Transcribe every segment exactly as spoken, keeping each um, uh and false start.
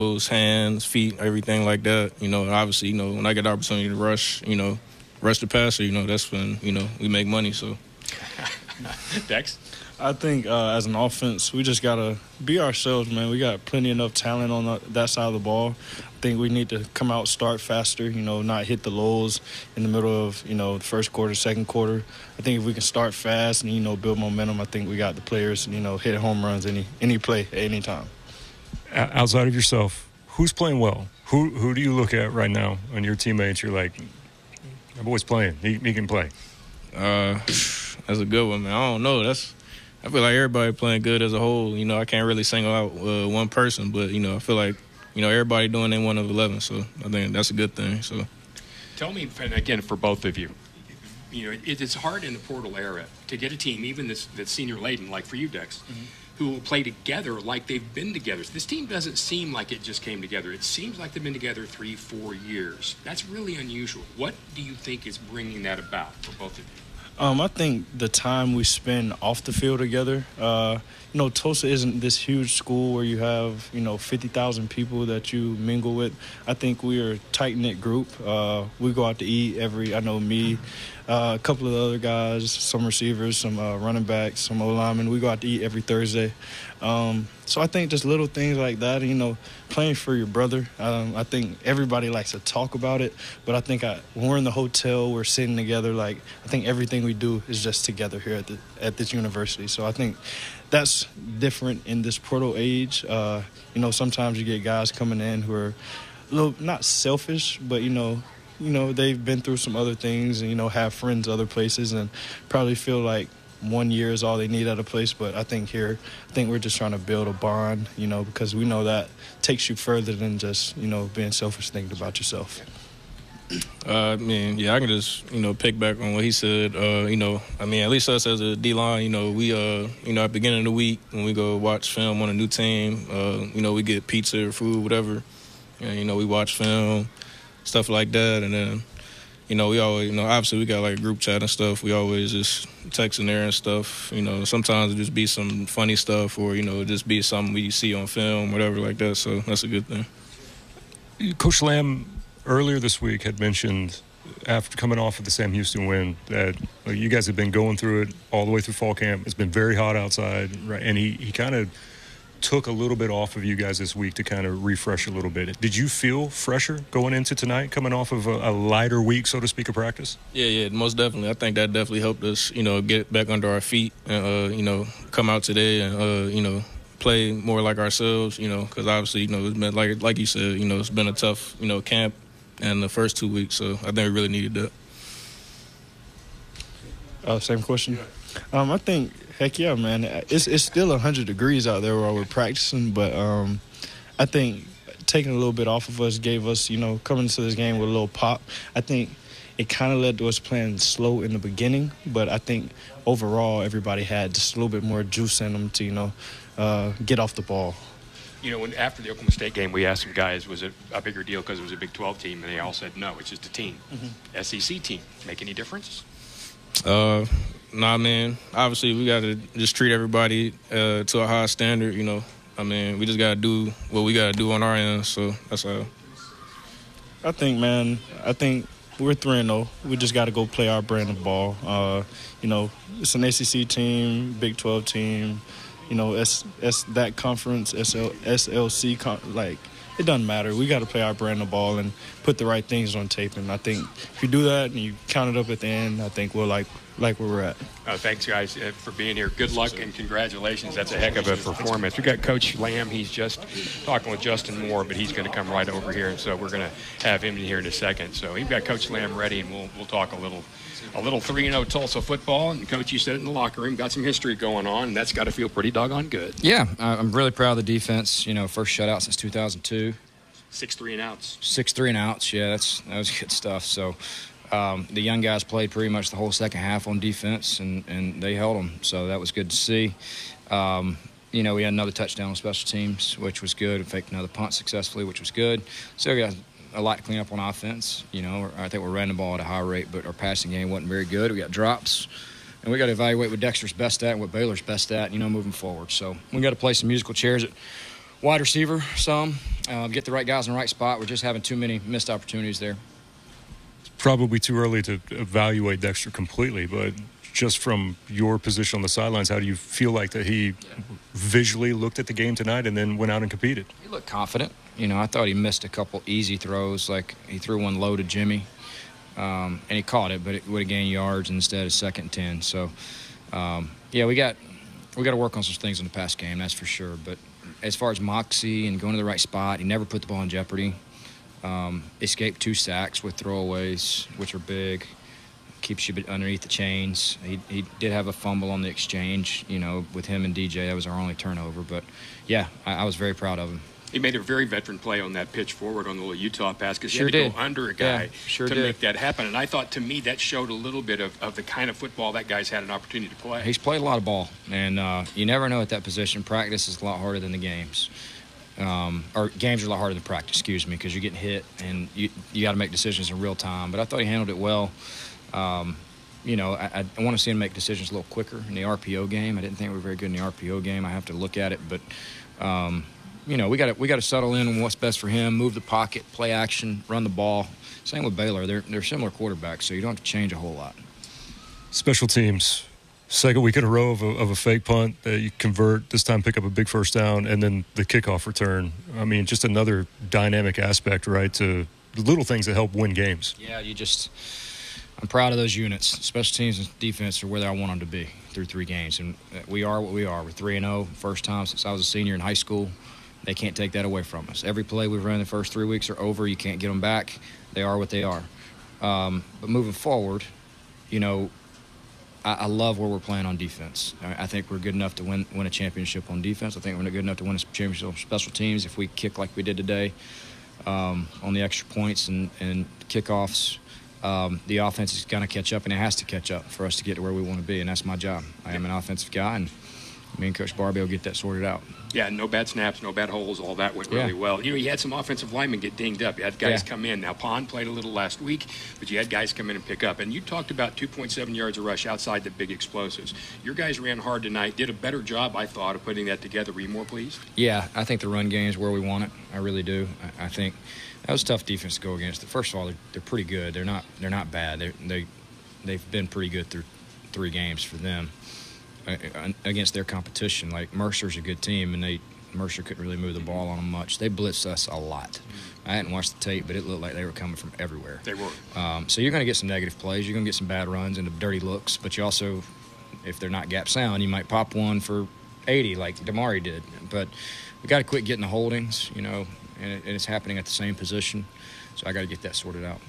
Those hands, feet, everything like that. You know, obviously, you know, when I get the opportunity to rush, you know, rush the passer, you know, that's when, you know, we make money. So, Dex? I think uh, as an offense, we just got to be ourselves, man. We got plenty enough talent on the, that side of the ball. I think we need to come out, start faster, you know, not hit the lulls in the middle of, you know, the first quarter, second quarter. I think if we can start fast and, you know, build momentum, I think we got the players, you know, hit home runs any any play at any time. Outside of yourself, who's playing well? Who who do you look at right now on your teammates? You're like, my boy's playing. He, he can play. Uh, that's a good one, man. I don't know. That's I feel like everybody playing good as a whole. You know, I can't really single out uh, one person, but, you know, I feel like, you know, everybody doing their one of eleven, so I think that's a good thing. So, tell me, and again, for both of you, you know, it, it's hard in the portal era to get a team, even this, that's senior laden, like for you, Dex, mm-hmm. who will play together like they've been together. This team doesn't seem like it just came together. It seems like they've been together three, four years. That's really unusual. What do you think is bringing that about for both of you? Um, I think the time we spend off the field together, uh, you know, Tulsa isn't this huge school where you have, you know, fifty thousand people that you mingle with. I think we are a tight-knit group. Uh, we go out to eat every, I know me, uh, a couple of other guys, some receivers, some uh, running backs, some O-linemen. We go out to eat every Thursday. Um, so I think just little things like that, you know, playing for your brother. Um, I think everybody likes to talk about it, but I think I, when we're in the hotel, we're sitting together. Like, I think everything we do is just together here at the, at this university. So I think that's different in this portal age. Uh, you know, sometimes you get guys coming in who are a little not selfish, but, you know, you know, they've been through some other things and, you know, have friends other places and probably feel like one year is all they need at a place. But I think here, I think we're just trying to build a bond, you know, because we know that takes you further than just, you know, being selfish, thinking about yourself. Uh, I mean, yeah, I can just, you know, pick back on what he said. Uh, you know, I mean, at least us as a D-line, you know, we, uh, you know, at the beginning of the week when we go watch film on a new team, uh, you know, we get pizza or food, whatever. And, you know, we watch film, stuff like that. And then, you know, we always, you know, obviously we got like a group chat and stuff. We always just texting there and stuff. You know, sometimes it just be some funny stuff or, you know, just be something we see on film, whatever like that. So that's a good thing. Coach Lamb earlier this week had mentioned, after coming off of the Sam Houston win, that like, you guys have been going through it all the way through fall camp. It's been very hot outside, right? And he, he kind of took a little bit off of you guys this week to kind of refresh a little bit. Did you feel fresher going into tonight, coming off of a, a lighter week, so to speak, of practice? Yeah, yeah, most definitely. I think that definitely helped us, you know, get back under our feet and, uh, you know, come out today and, uh, you know, play more like ourselves, you know, because obviously, you know, it's been, like like you said, you know, it's been a tough, you know, camp and the first two weeks, so I think we really needed that. Uh, same question? Um, I think, heck yeah, man. It's it's still one hundred degrees out there while we're practicing, but um, I think taking a little bit off of us gave us, you know, coming into this game with a little pop. I think it kind of led to us playing slow in the beginning, but I think overall everybody had just a little bit more juice in them to, you know, uh, get off the ball. You know, when after the Oklahoma State game, we asked some guys, was it a bigger deal because it was a Big twelve team? And they all said, no, it's just a team. Mm-hmm. S E C team. Make any difference? Uh, nah, man. Obviously, we got to just treat everybody uh, to a high standard, you know. I mean, we just got to do what we got to do on our end, so that's all. I think, man, I think we're three and oh. We just got to go play our brand of ball. Uh, you know, it's an A C C team, Big twelve team. You know, S, S, that conference, S L, S L C, like, it doesn't matter. We got to play our brand of ball and put the right things on tape. And I think if you do that and you count it up at the end, I think we'll like like where we're at. Uh, thanks, guys, uh, for being here. Good luck and congratulations. That's a heck of a performance. We got Coach Lamb. He's just talking with Justin Moore, but he's going to come right over here, and so we're going to have him in here in a second. So we've got Coach Lamb ready, and we'll we'll talk a little a little three and oh Tulsa football. And Coach, you said it in the locker room, got some history going on, and that's got to feel pretty doggone good. Yeah, I'm really proud of the defense. You know, first shutout since two thousand two. Six three and outs. Six three and outs. Yeah, that's that was good stuff. So. Um, the young guys played pretty much the whole second half on defense, and, and they held them. So that was good to see. Um, you know, we had another touchdown on special teams, which was good. We faked another punt successfully, which was good. So we got a lot to clean up on offense. You know, I think we're running the ball at a high rate, but our passing game wasn't very good. We got drops. And we got to evaluate what Dexter's best at and what Baylor's best at, you know, moving forward. So we got to play some musical chairs at wide receiver some, uh, get the right guys in the right spot. We're just having too many missed opportunities there. Probably too early to evaluate Dexter completely, but just from your position on the sidelines, how do you feel like that he visually looked at the game tonight and then went out and competed? He looked confident. You know, I thought he missed a couple easy throws, like he threw one low to Jimmy, um, and he caught it, but it would have gained yards instead of second and ten. So, um, yeah, we got we got to work on some things in the pass game, that's for sure. But as far as moxie and going to the right spot, he never put the ball in jeopardy. Um, escaped two sacks with throwaways, which are big. Keeps you underneath the chains. He, he did have a fumble on the exchange, you know, with him and D J. That was our only turnover. But, yeah, I, I was very proud of him. He made a very veteran play on that pitch forward on the little Utah pass because sure he had to did. go under a guy yeah, sure to did. make that happen. And I thought, to me, that showed a little bit of, of the kind of football that guy's had an opportunity to play. He's played a lot of ball, and uh, you never know at that position. Practice is a lot harder than the games. Um, or games are a lot harder than practice, excuse me, because you're getting hit and you you got to make decisions in real time. But I thought he handled it well. Um, you know, I, I want to see him make decisions a little quicker in the R P O game. I didn't think we were very good in the R P O game. I have to look at it, but um, you know, we got to we got to settle in on what's best for him. Move the pocket, play action, run the ball. Same with Baylor. They're they're similar quarterbacks, so you don't have to change a whole lot. Special teams. Second week in a row of a, of a fake punt that you convert, this time pick up a big first down, and then the kickoff return. I mean, just another dynamic aspect, right, to the little things that help win games. Yeah, you just – I'm proud of those units. Special teams and defense are where I want them to be through three games. And we are what we are. We're three and oh, first time since I was a senior in high school. They can't take that away from us. Every play we've run the first three weeks are over. You can't get them back. They are what they are. Um, but moving forward, you know – I love where we're playing on defense. I think we're good enough to win win a championship on defense. I think we're good enough to win a championship on special teams if we kick like we did today um, on the extra points and, and kickoffs. Um, the offense is going to catch up, and it has to catch up for us to get to where we want to be, and that's my job. I am an offensive guy, and me and Coach Barbie will get that sorted out. Yeah, no bad snaps, no bad holes. All that went really yeah. well. You know, you had some offensive linemen get dinged up. You had guys yeah. come in. Now, Pond played a little last week, but you had guys come in and pick up. And you talked about two point seven yards a rush outside the big explosives. Your guys ran hard tonight, did a better job, I thought, of putting that together. Were you more pleased? Yeah, I think the run game is where we want it. I really do. I, I think that was a tough defense to go against. First of all, they're, they're pretty good. They're not they're not bad. They're, they, they've been pretty good through three games for them against their competition. Like, Mercer's a good team, and they Mercer couldn't really move the ball on them much. They blitzed us a lot. I hadn't watched the tape, but it looked like they were coming from everywhere. They were. Um, so you're going to get some negative plays. You're going to get some bad runs and dirty looks. But you also, if they're not gap sound, you might pop one for eighty like Damari did. But we got to quit getting the holdings, you know, and, it, and it's happening at the same position. So I got to get that sorted out.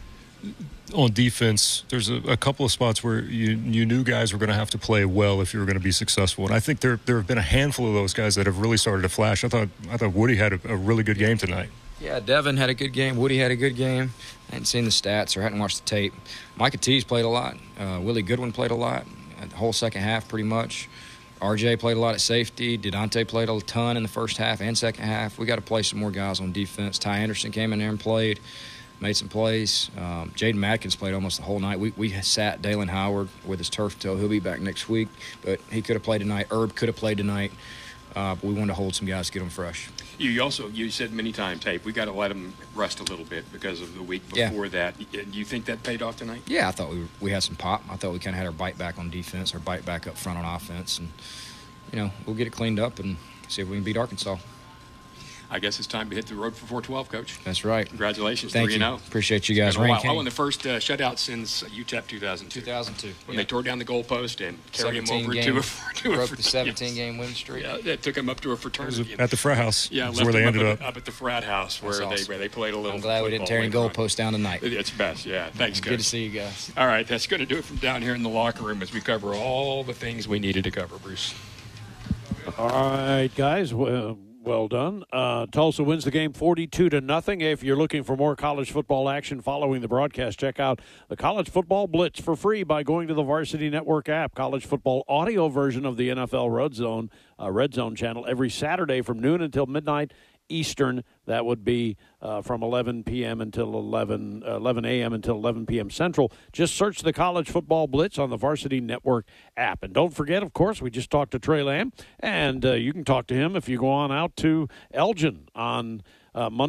On defense, there's a, a couple of spots where you you knew guys were going to have to play well if you were going to be successful, and I think there there have been a handful of those guys that have really started to flash. I thought I thought Woody had a, a really good game tonight. Yeah, Devin had a good game. Woody had a good game. I hadn't seen the stats or hadn't watched the tape. Micah Tease played a lot. Uh, Willie Goodwin played a lot. The whole second half, pretty much. R J played a lot at safety. Dedante played a ton in the first half and second half. We got to play some more guys on defense. Ty Anderson came in there and played. Made some plays. Um, Jaden Madkins played almost the whole night. We we sat Dalen Howard with his turf toe. He'll be back next week, but he could have played tonight. Herb could have played tonight, uh, but we wanted to hold some guys to get them fresh. You also you said many times, hey, we got to let them rest a little bit because of the week before yeah. that. Do you think that paid off tonight? Yeah, I thought we were, we had some pop. I thought we kind of had our bite back on defense, our bite back up front on offense, and you know we'll get it cleaned up and see if we can beat Arkansas. I guess it's time to hit the road for four twelve, Coach. That's right. Congratulations. Thank you. three and oh. Appreciate you guys. Rain King. Oh, and the first uh, shutout since U T E P two thousand two. two thousand two. When yeah. they tore down the goalpost and carried him over game, to a, to broke a the seventeen-game win streak. Yeah, that took him up to a fraternity. At the frat house. Yeah, that's where they ended up, up. Up at the frat house where, awesome. they, where they played a little I'm glad we didn't tear any goalposts down tonight. It's best, yeah. Thanks, Coach. Good to see you guys. All right, that's going to do it from down here in the locker room as we cover all the things we needed to cover, Bruce. All right, guys. Well, well done. Uh, Tulsa wins the game forty-two to nothing. If you're looking for more college football action following the broadcast, check out the College Football Blitz for free by going to the Varsity Network app. College football audio version of the N F L Red Zone, uh, Red Zone channel every Saturday from noon until midnight Eastern. That would be uh, from eleven p.m. until eleven, uh, eleven a.m. until eleven p.m. Central. Just search the College Football Blitz on the Varsity Network app. And don't forget, of course, we just talked to Trey Lamb, and uh, you can talk to him if you go on out to Elgin on uh, Monday.